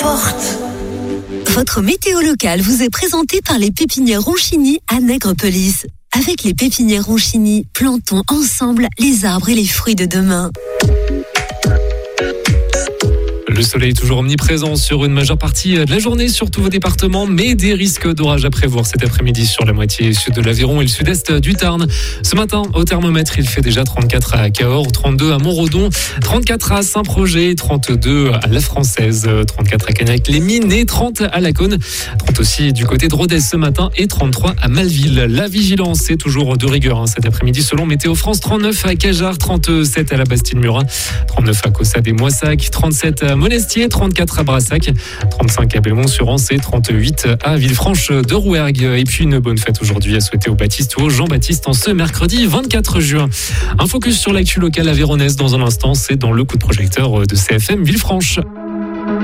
forte. Votre météo locale vous est présentée par les pépinières Ronchini à Nègrepelisse. Avec les pépinières Ronchini, plantons ensemble les arbres et les fruits de demain. Le soleil est toujours omniprésent sur une majeure partie de la journée sur tous vos départements, mais des risques d'orage à prévoir cet après-midi sur la moitié sud de l'Aveyron et le sud-est du Tarn. Ce matin, au thermomètre, il fait déjà 34 à Cahors, 32 à Montredon, 34 à Saint-Projet, 32 à La Française, 34 à Cagnac-les-Mines et 30 à Laconne. 30 aussi du côté de Rodez ce matin et 33 à Malville. La vigilance est toujours de rigueur cet après-midi selon Météo France. 39 à Cajarc, 37 à la Bastille-Murin, 39 à Caussade et Moissac, 37 à Monestier, 34 à Brassac, 35 à Belmont-sur-Anse et 38 à Villefranche de Rouergue. Et puis une bonne fête aujourd'hui à souhaiter aux Baptistes ou aux Jean-Baptiste en ce mercredi 24 juin. Un focus sur l'actu locale avéronnaise dans un instant, c'est dans le coup de projecteur de CFM Villefranche.